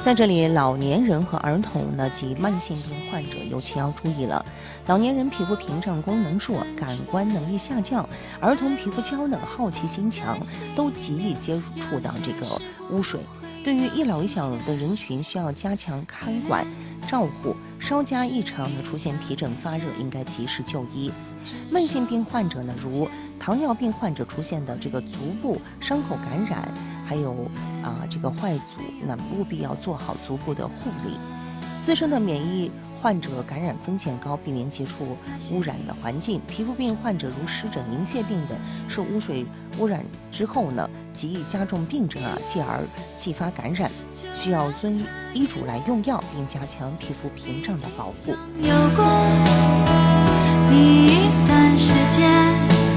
在这里，老年人和儿童呢及慢性病患者尤其要注意了。老年人皮肤屏障功能弱，感官能力下降；儿童皮肤娇嫩，好奇心强，都极易接触到这个污水。对于一老一小的人群，需要加强看管照护，稍加异常呢出现皮疹发热，应该及时就医。慢性病患者呢，如糖尿病患者出现的这个足部伤口感染，还有这个坏足，那务必要做好足部的护理。自身的免疫患者感染风险高，避免接触污染的环境。皮肤病患者如湿疹、凝血病等，受污水污染之后呢，极易加重病症继而继发感染，需要遵医嘱来用药，并加强皮肤屏障的保护。 有过你一段时间。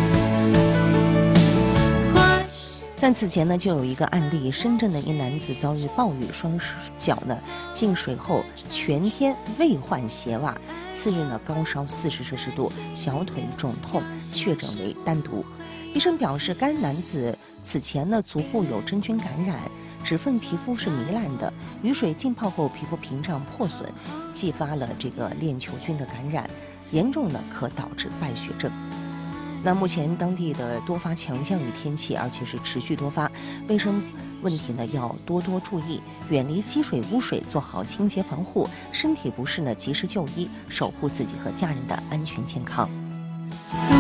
在此前呢，就有一个案例，深圳的一男子遭遇暴雨，双脚呢进水后全天未换鞋袜，次日呢高烧40摄氏度，小腿肿痛，确诊为丹毒。医生表示，该男子此前呢足部有真菌感染，指缝皮肤是糜烂的，雨水浸泡后皮肤屏障破损，继发了这个链球菌的感染，严重呢可导致败血症。那目前当地的多发强降雨天气，而且是持续多发，卫生问题呢要多多注意，远离积水污水，做好清洁防护，身体不适呢及时就医，守护自己和家人的安全健康。